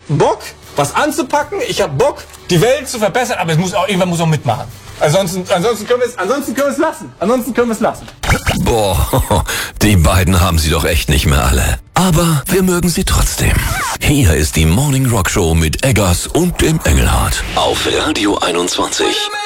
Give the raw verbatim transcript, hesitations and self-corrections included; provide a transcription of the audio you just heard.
Bock, was anzupacken. Ich habe Bock, die Welt zu verbessern. Aber es muss auch, irgendwann muss auch mitmachen. Ansonsten, ansonsten können wir es, ansonsten können wir es lassen. Ansonsten können wir es lassen. Boah, die beiden haben sie doch echt nicht mehr alle. Aber wir mögen sie trotzdem. Hier ist die Morning Rock Show mit Eggers und dem Engelhardt auf Radio einundzwanzig.